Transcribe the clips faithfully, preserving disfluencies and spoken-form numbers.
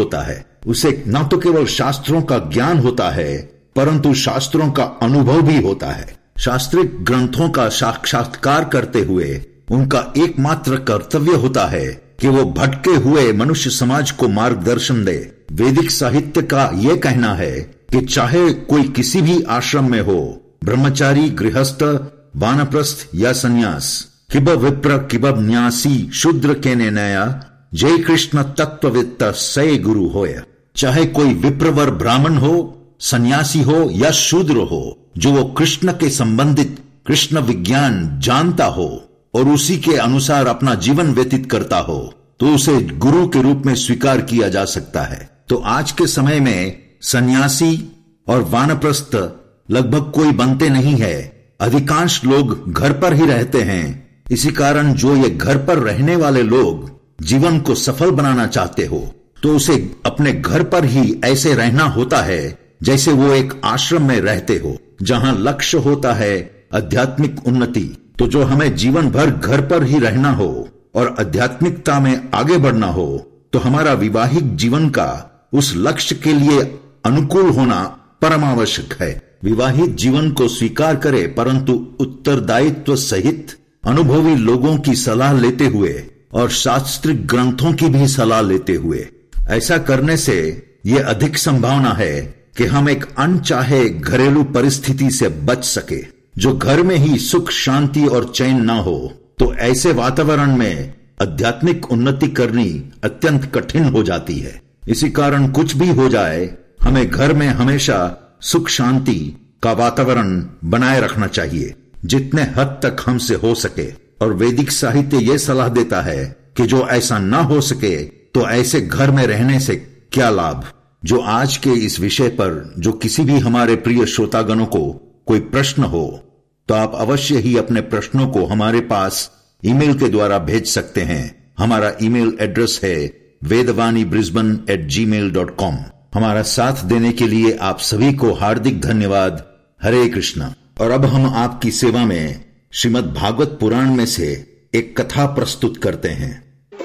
होता है। उसे न तो केवल शास्त्रों का ज्ञान होता है, परंतु शास्त्रों का अनुभव भी होता है। शास्त्रिक ग्रंथों का साक्षात्कार करते हुए उनका एकमात्र कर्तव्य होता है कि वो भटके हुए मनुष्य समाज को मार्गदर्शन दे। वैदिक साहित्य का ये कहना है कि चाहे कोई किसी भी आश्रम में हो, ब्रह्मचारी, गृहस्थ, वानप्रस्थ या सन्यास, किब विप्र किब न्यासी, शूद्र के नया, जय कृष्ण तत्ववित्त सय गुरु होय। चाहे कोई विप्रवर ब्राह्मण हो, सन्यासी हो या शूद्र हो, जो वो कृष्ण के संबंधित कृष्ण विज्ञान जानता हो और उसी के अनुसार अपना जीवन व्यतीत करता हो, तो उसे गुरु के रूप में स्वीकार किया जा सकता है। तो आज के समय में सन्यासी और वानप्रस्थ लगभग कोई बनते नहीं है। अधिकांश लोग घर पर ही रहते हैं। इसी कारण जो ये घर पर रहने वाले लोग जीवन को सफल बनाना चाहते हो, तो उसे अपने घर पर ही ऐसे रहना होता है जैसे वो एक आश्रम में रहते हो, जहां लक्ष्य होता है आध्यात्मिक उन्नति। तो जो हमें जीवन भर घर पर ही रहना हो और आध्यात्मिकता में आगे बढ़ना हो, तो हमारा वैवाहिक जीवन का उस लक्ष्य के लिए अनुकूल होना परमावश्यक है। विवाहित जीवन को स्वीकार करे, परंतु उत्तरदायित्व सहित अनुभवी लोगों की सलाह लेते हुए और शास्त्रिक ग्रंथों की भी सलाह लेते हुए। ऐसा करने से ये अधिक संभावना है कि हम एक अनचाहे घरेलू परिस्थिति से बच सके। जो घर में ही सुख, शांति और चैन ना हो, तो ऐसे वातावरण में आध्यात्मिक उन्नति करनी अत्यंत कठिन हो जाती है। इसी कारण कुछ भी हो जाए, हमें घर में हमेशा सुख शांति का वातावरण बनाए रखना चाहिए, जितने हद तक हमसे हो सके। और वैदिक साहित्य ये सलाह देता है कि जो ऐसा ना हो सके, तो ऐसे घर में रहने से क्या लाभ। जो आज के इस विषय पर जो किसी भी हमारे प्रिय श्रोतागणों को कोई प्रश्न हो, तो आप अवश्य ही अपने प्रश्नों को हमारे पास ईमेल के द्वारा भेज सकते हैं। हमारा ईमेल एड्रेस है वेदवाणी ब्रिस्बेन एट जी मेल डॉट कॉम। हमारा साथ देने के लिए आप सभी को हार्दिक धन्यवाद। हरे कृष्णा। और अब हम आपकी सेवा में श्रीमद् भागवत पुराण में से एक कथा प्रस्तुत करते हैं।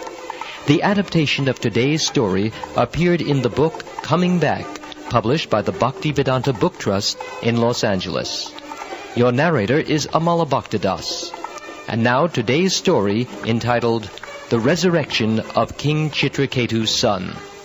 The adaptation of today's story appeared in the book Coming Back, published by the Bhaktivedanta Book Trust in Los Angeles. Your narrator is Amala Bhaktidas. And now today's story entitled The Resurrection of King Chitraketu's Son.